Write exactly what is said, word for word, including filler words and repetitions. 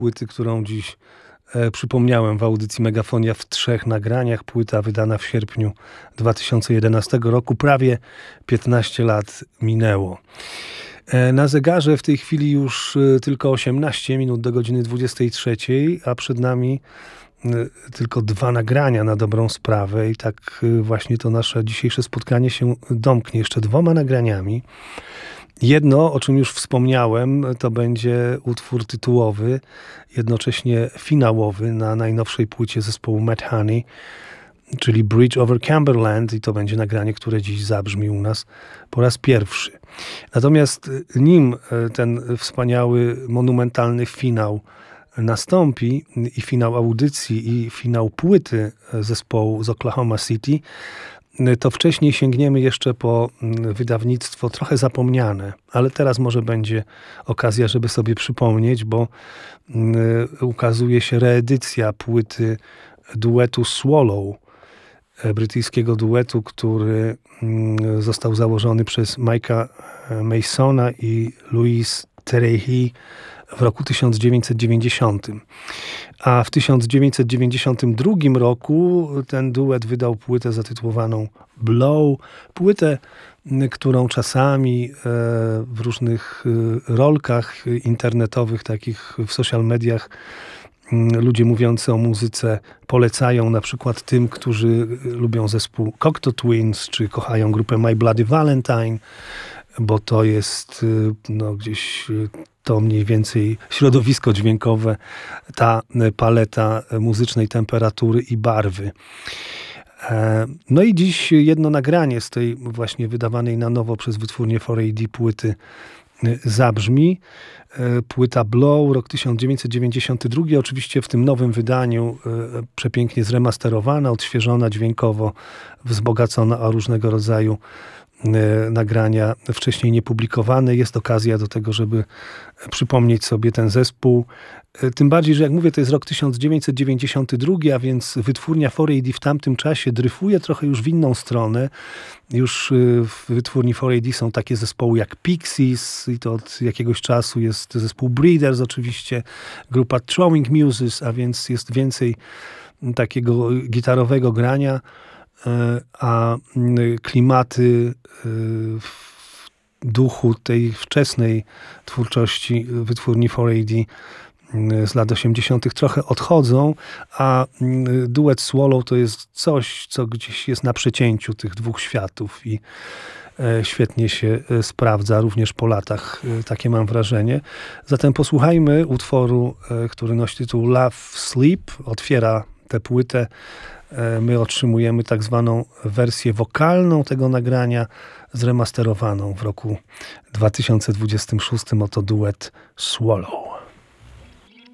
płyty, którą dziś e, przypomniałem w audycji Megafonia w trzech nagraniach. Płyta wydana w sierpniu dwa tysiące jedenastego roku. Prawie piętnaście lat minęło. E, na zegarze w tej chwili już e, tylko osiemnaście minut do godziny dwudziestej trzeciej, a przed nami e, tylko dwa nagrania na dobrą sprawę i tak e, właśnie to nasze dzisiejsze spotkanie się domknie jeszcze dwoma nagraniami. Jedno, o czym już wspomniałem, to będzie utwór tytułowy, jednocześnie finałowy na najnowszej płycie zespołu Mad Honey, czyli Bridge over Cumberland, i to będzie nagranie, które dziś zabrzmi u nas po raz pierwszy. Natomiast nim ten wspaniały, monumentalny finał nastąpi, i finał audycji, i finał płyty zespołu z Oklahoma City, to wcześniej sięgniemy jeszcze po wydawnictwo trochę zapomniane, ale teraz może będzie okazja, żeby sobie przypomnieć, bo ukazuje się reedycja płyty duetu Swallow, brytyjskiego duetu, który został założony przez Mike'a Masona i Louise Terehi w roku tysiąc dziewięćset dziewięćdziesiątym. A w tysiąc dziewięćset dziewięćdziesiątym drugim roku ten duet wydał płytę zatytułowaną Blow. Płytę, którą czasami w różnych rolkach internetowych, takich w social mediach, ludzie mówiący o muzyce polecają na przykład tym, którzy lubią zespół Cocteau Twins, czy kochają grupę My Bloody Valentine, bo to jest no, gdzieś to mniej więcej środowisko dźwiękowe, ta paleta muzycznej temperatury i barwy. No i dziś jedno nagranie z tej właśnie wydawanej na nowo przez wytwórnię cztery A D płyty zabrzmi. Płyta Blow, rok tysiąc dziewięćset dziewięćdziesiąty drugi, oczywiście w tym nowym wydaniu, przepięknie zremasterowana, odświeżona dźwiękowo, wzbogacona o różnego rodzaju nagrania wcześniej niepublikowane. Jest okazja do tego, żeby przypomnieć sobie ten zespół. Tym bardziej, że jak mówię, to jest rok tysiąc dziewięćset dziewięćdziesiąty drugi, a więc wytwórnia cztery A D w tamtym czasie dryfuje trochę już w inną stronę. Już w wytwórni cztery A D są takie zespoły jak Pixies, i to od jakiegoś czasu jest zespół Breeders oczywiście, grupa Throwing Muses, a więc jest więcej takiego gitarowego grania, a klimaty w duchu tej wczesnej twórczości wytwórni cztery A D z lat osiemdziesiątych trochę odchodzą, a duet Swallow to jest coś, co gdzieś jest na przecięciu tych dwóch światów i świetnie się sprawdza również po latach, takie mam wrażenie. Zatem posłuchajmy utworu, który nosi tytuł Love Sleep, otwiera tę płytę. My otrzymujemy tak zwaną wersję wokalną tego nagrania, zremasterowaną w roku dwa tysiące dwudziestym szóstym. Oto duet Swallow.